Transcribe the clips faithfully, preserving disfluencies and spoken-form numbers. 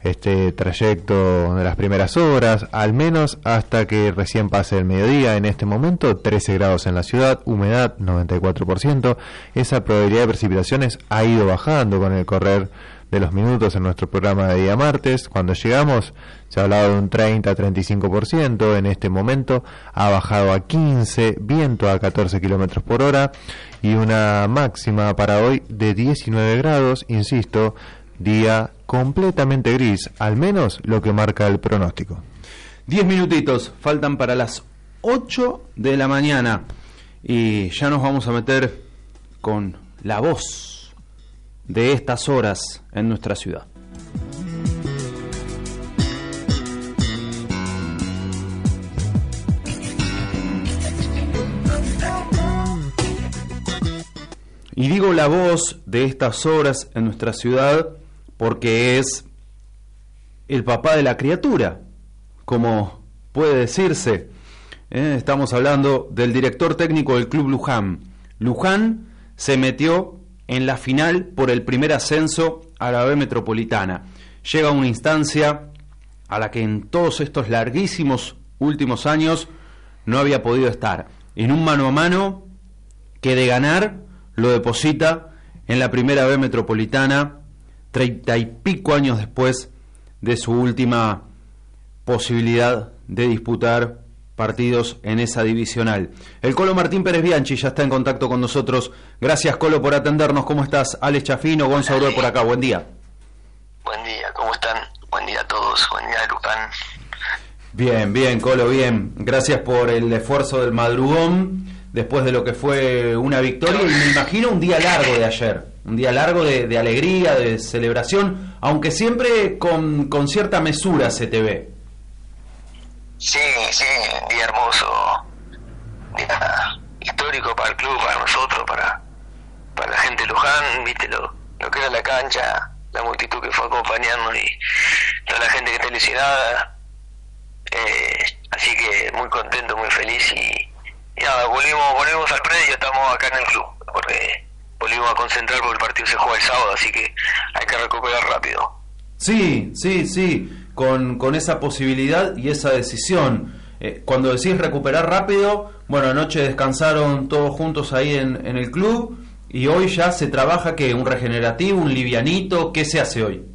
este trayecto de las primeras horas, al menos hasta que recién pase el mediodía. En este momento trece grados en la ciudad, humedad noventa y cuatro por ciento. Esa probabilidad de precipitaciones ha ido bajando con el correr de los minutos en nuestro programa de día martes. Cuando llegamos se hablaba de un treinta a treinta y cinco por ciento, en este momento ha bajado a quince, viento a catorce kilómetros por hora y una máxima para hoy de diecinueve grados, insisto, día completamente gris, al menos lo que marca el pronóstico. Diez minutitos faltan para las ocho de la mañana y ya nos vamos a meter con la voz de estas horas en nuestra ciudad. Y digo la voz de estas horas en nuestra ciudad porque es el papá de la criatura, como puede decirse. ¿Eh? Estamos hablando del director técnico del Club Luján. Luján se metió en la final por el primer ascenso a la B Metropolitana. Llega a una instancia a la que en todos estos larguísimos últimos años no había podido estar. En un mano a mano que de ganar lo deposita en la primera B Metropolitana treinta y pico años después de su última posibilidad de disputar partidos en esa divisional. El Colo Martín Pérez Bianchi ya está en contacto con nosotros. Gracias, Colo, por atendernos. ¿Cómo estás? Alex Chafino, Gonzalo Urué por acá. Buen día. Buen día, ¿cómo están? Buen día a todos. Buen día, Luján. Bien, bien, Colo, bien. Gracias por el esfuerzo del madrugón después de lo que fue una victoria y me imagino un día largo de ayer. Un día largo de, de alegría, de celebración, aunque siempre con, con cierta mesura se te ve. Sí, sí, día hermoso, día histórico para el club, para nosotros, para, para la gente de Luján, viste lo, lo que era la cancha, la multitud que fue acompañando y toda la gente que está ilusionada, eh, así que muy contento, muy feliz y, y nada, volvimos, volvimos al predio, estamos acá en el club, porque volvimos a concentrar porque el partido se juega el sábado, así que hay que recuperar rápido. Sí, sí, sí. Con, con esa posibilidad y esa decisión. Eh, cuando decís recuperar rápido, bueno, anoche descansaron todos juntos ahí en, en el club y hoy ya se trabaja, ¿qué? ¿Un regenerativo, un livianito? ¿Qué se hace hoy?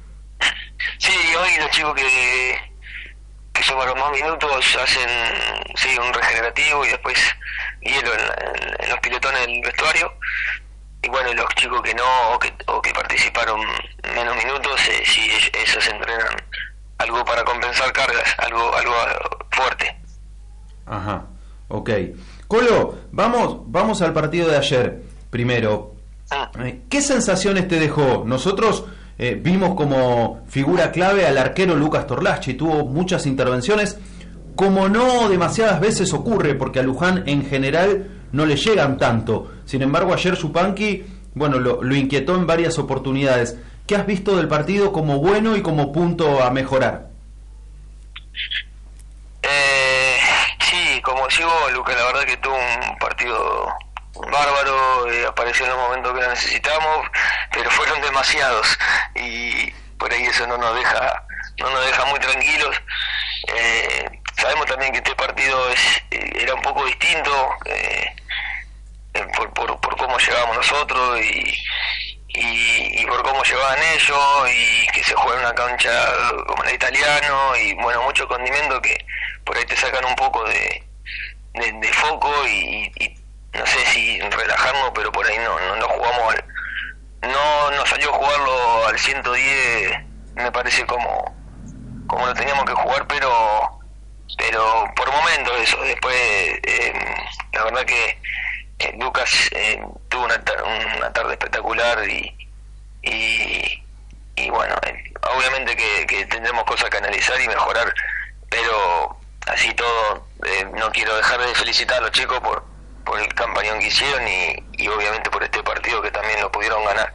Sí, hoy los chicos que, que suman los más minutos hacen sí un regenerativo y después hielo en, en, en los pilotones del vestuario. Y bueno, los chicos que no o que, o que participaron menos minutos, eh, sí, esos entrenan algo para compensar cargas, algo algo fuerte. Ajá, ok. Colo, vamos vamos al partido de ayer. Primero, mm. ¿qué sensaciones te dejó? Nosotros eh, vimos como figura clave al arquero Lucas Torlachi, tuvo muchas intervenciones, como no demasiadas veces ocurre, porque a Luján en general no le llegan tanto. Sin embargo, ayer Yupanqui, bueno, lo, lo inquietó en varias oportunidades. ¿Qué has visto del partido como bueno y como punto a mejorar? Eh, sí, como decís vos, Lucas, la verdad que tuvo un partido bárbaro, eh, apareció en los momentos que lo necesitamos, pero fueron demasiados y por ahí eso no nos deja, no nos deja muy tranquilos. Eh, sabemos también que este partido es, era un poco distinto eh, por, por, por cómo llegábamos nosotros y, y, y por cómo llegaban ellos y que se juega en una cancha como la Italiano y bueno, mucho condimento que por ahí te sacan un poco de, de, de foco y, y no sé si relajarnos, pero por ahí no, no, no jugamos al, no nos salió jugarlo al ciento diez, me parece como como lo teníamos que jugar, pero pero por momentos eso. Después eh, la verdad que eh, Lucas eh, tuvo una, tar- una tarde espectacular y y, y bueno, eh, obviamente que, que tendremos cosas que analizar y mejorar, pero así todo eh, no quiero dejar de felicitar a los chicos por por el campañón que hicieron y, y obviamente por este partido que también lo pudieron ganar.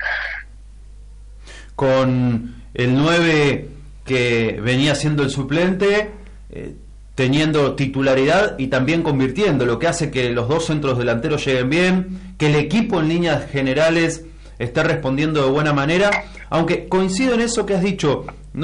Con el nueve que venía siendo el suplente, eh, teniendo titularidad y también convirtiendo, lo que hace que los dos centros delanteros lleguen bien, que el equipo en líneas generales esté respondiendo de buena manera, aunque coincido en eso que has dicho,